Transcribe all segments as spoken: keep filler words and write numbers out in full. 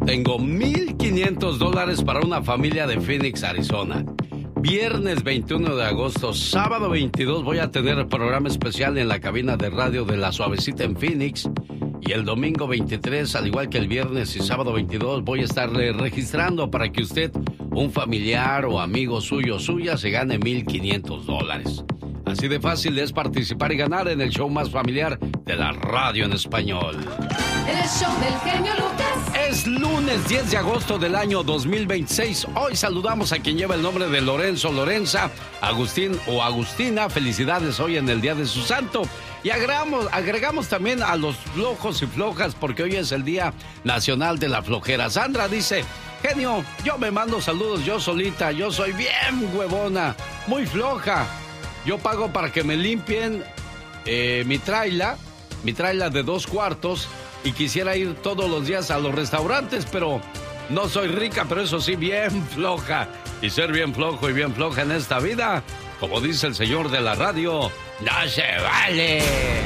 tengo mil quinientos dólares para una familia de Phoenix, Arizona. Viernes veintiuno de agosto, sábado veintidós voy a tener el programa especial en la cabina de radio de La Suavecita en Phoenix. Y el domingo veintitrés, al igual que el viernes y sábado veintidós, voy a estarle registrando para que usted, un familiar o amigo suyo o suya, se gane mil quinientos dólares. Así de fácil es participar y ganar en el show más familiar de la radio en español. El show del genio Lucas. Es lunes diez de agosto del año dos mil veintiséis. Hoy saludamos a quien lleva el nombre de Lorenzo, Lorenza, Agustín o Agustina. Felicidades hoy en el día de su santo. Y agregamos, agregamos también a los flojos y flojas porque hoy es el Día Nacional de la Flojera. Sandra dice: genio, yo me mando saludos yo solita. Yo soy bien huevona, muy floja. Yo pago para que me limpien eh, mi traila, mi traila de dos cuartos. Y quisiera ir todos los días a los restaurantes, pero no soy rica, pero eso sí, bien floja. Y ser bien flojo y bien floja en esta vida, como dice el señor de la radio, no se vale.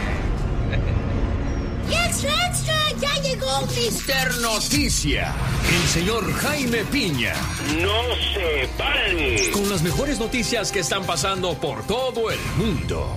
¡Extra, extra! ¡Ya llegó mister Noticia! El señor Jaime Piña. ¡No se vale! Con las mejores noticias que están pasando por todo el mundo.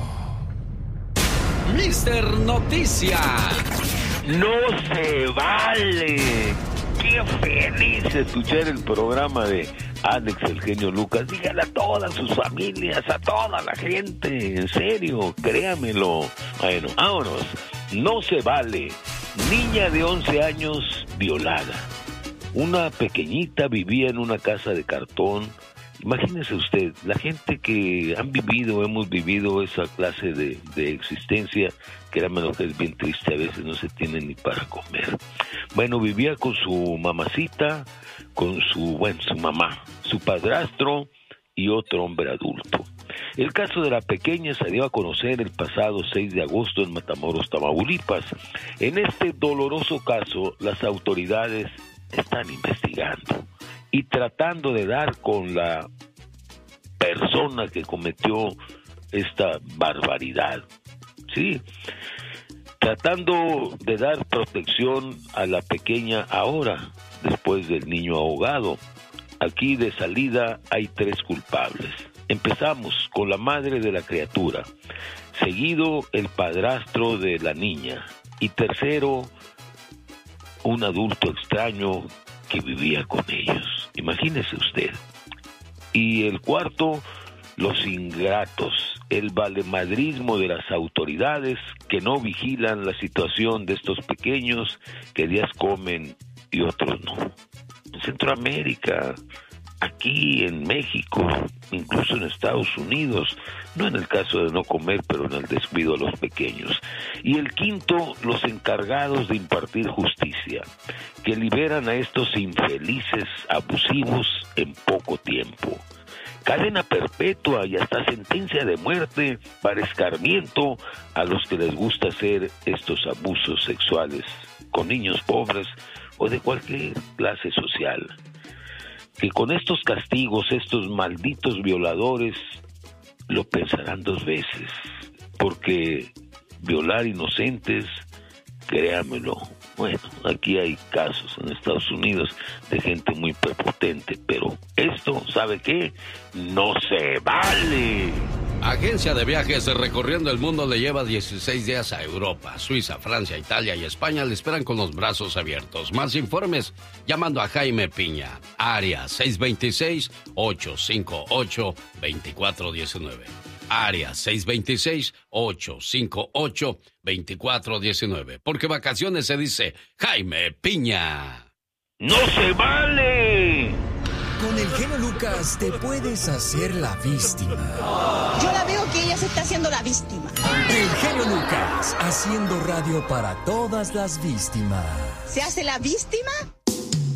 mister Noticia. ¡No se vale! ¡Qué feliz escuchar el programa de Alex, el genio Lucas! Dígale a todas sus familias, a toda la gente, en serio, créamelo. Bueno, vámonos. No se vale. Niña de once años violada. Una pequeñita vivía en una casa de cartón. Imagínese usted, la gente que han vivido, hemos vivido esa clase de, de existencia, que era menos que es bien triste, a veces no se tiene ni para comer. Bueno, vivía con su mamacita, con su, bueno, su mamá, su padrastro y otro hombre adulto. El caso de la pequeña se dio a conocer el pasado seis de agosto en Matamoros, Tamaulipas. En este doloroso caso, las autoridades están investigando y tratando de dar con la persona que cometió esta barbaridad, ¿sí? Tratando de dar protección a la pequeña ahora, después del niño ahogado. Aquí de salida hay tres culpables. Empezamos con la madre de la criatura, seguido el padrastro de la niña y tercero, un adulto extraño que vivía con ellos. Imagínese usted. Y el cuarto, los ingratos, el valemadrismo de las autoridades que no vigilan la situación de estos pequeños que días comen y otros no. En Centroamérica, aquí en México, incluso en Estados Unidos, no en el caso de no comer, pero en el descuido a los pequeños. Y el quinto, los encargados de impartir justicia, que liberan a estos infelices abusivos en poco tiempo. Cadena perpetua y hasta sentencia de muerte para escarmiento a los que les gusta hacer estos abusos sexuales con niños pobres o de cualquier clase social. Que con estos castigos, estos malditos violadores lo pensarán dos veces, porque violar inocentes, créamelo, bueno, aquí hay casos en Estados Unidos de gente muy prepotente, pero esto, ¿sabe qué? No se vale. Agencia de viajes recorriendo el mundo le lleva dieciséis días a Europa, Suiza, Francia, Italia y España. Le esperan con los brazos abiertos. Más informes llamando a Jaime Piña, área seis dos seis, ocho cinco ocho, dos cuatro uno nueve. Área seis dos seis, ocho cinco ocho, dos cuatro uno nueve. Porque vacaciones se dice Jaime Piña. ¡No se vale! Con el genio Lucas te puedes hacer la víctima. Yo la veo que ella se está haciendo la víctima. El genio Lucas, haciendo radio para todas las víctimas. ¿Se hace la víctima?